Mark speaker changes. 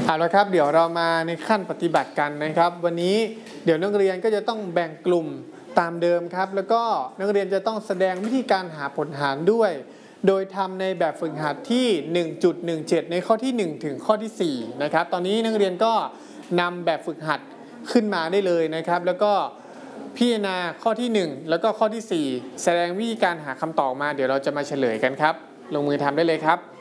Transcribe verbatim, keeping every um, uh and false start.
Speaker 1: เอาละครับเดี๋ยวเรามาในขั้นปฏิบัติกันนะครับวันนี้เดี๋ยวนักเรียนก็จะต้องแบ่งกลุ่มตามเดิมครับแล้วก็นักเรียนจะต้องแสดงวิธีการหาผลหารด้วยโดยทำในแบบฝึกหัดที่ หนึ่งจุดหนึ่งเจ็ด ในข้อที่หนึ่งถึงข้อที่สี่นะครับตอนนี้นักเรียนก็นำแบบฝึกหัดขึ้นมาได้เลยนะครับแล้วก็พิจารณาข้อที่หนึ่งแล้วก็ข้อที่สี่แสดงวิธีการหาคำตอบมาเดี๋ยวเราจะมาเฉลยกันครับลงมือทำได้เลยครับ